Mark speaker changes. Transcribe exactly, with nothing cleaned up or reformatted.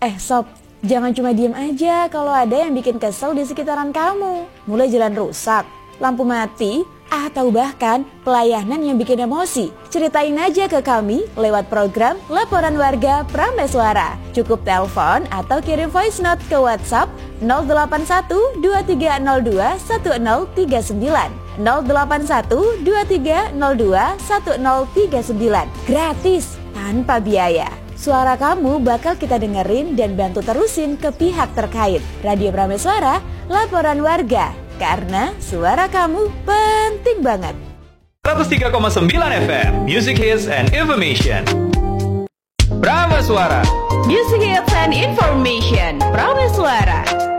Speaker 1: Eh sob, jangan cuma diem aja kalau ada yang bikin kesel di sekitaran kamu. Mulai jalan rusak, lampu mati, atau bahkan pelayanan yang bikin emosi. Ceritain aja ke kami lewat program Laporan Warga Prameswara. Cukup telepon atau kirim voice note ke WhatsApp nol delapan satu dua tiga nol dua satu nol tiga sembilan nol delapan satu dua tiga nol dua satu nol tiga sembilan. Gratis, tanpa biaya. Suara kamu bakal kita dengerin dan bantu terusin ke pihak terkait. Radio Prameswara, Laporan Warga. Karena suara kamu penting banget.
Speaker 2: seratus tiga koma sembilan F M, Music Hits and Information. Prameswara,
Speaker 3: Music Hits and Information. Prameswara.